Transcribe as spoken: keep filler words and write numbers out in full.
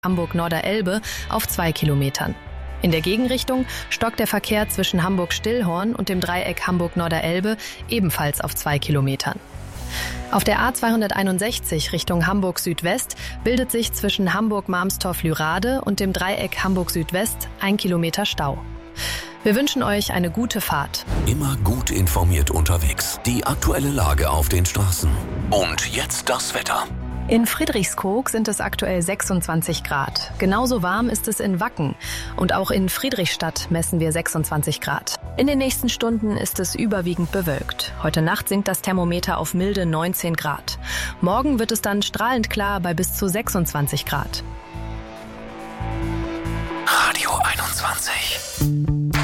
Hamburg-Norderelbe auf zwei Kilometern. In der Gegenrichtung stockt der Verkehr zwischen Hamburg-Stillhorn und dem Dreieck Hamburg-Norderelbe ebenfalls auf zwei Kilometern. Auf der A zweihunderteinundsechzig Richtung Hamburg-Südwest bildet sich zwischen Hamburg-Marmstorf-Lürade und dem Dreieck Hamburg-Südwest ein Kilometer Stau. Wir wünschen euch eine gute Fahrt. Immer gut informiert unterwegs. Die aktuelle Lage auf den Straßen. Und jetzt das Wetter. In Friedrichskoog sind es aktuell sechsundzwanzig Grad. Genauso warm ist es in Wacken. Und auch in Friedrichstadt messen wir sechsundzwanzig Grad. In den nächsten Stunden ist es überwiegend bewölkt. Heute Nacht sinkt das Thermometer auf milde neunzehn Grad. Morgen wird es dann strahlend klar bei bis zu sechsundzwanzig Grad. Radio einundzwanzig.